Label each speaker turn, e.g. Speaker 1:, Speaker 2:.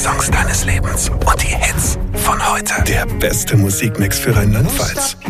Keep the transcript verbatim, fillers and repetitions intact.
Speaker 1: Songs deines Lebens und die Hits von heute.
Speaker 2: Der beste Musikmix für Rheinland-Pfalz.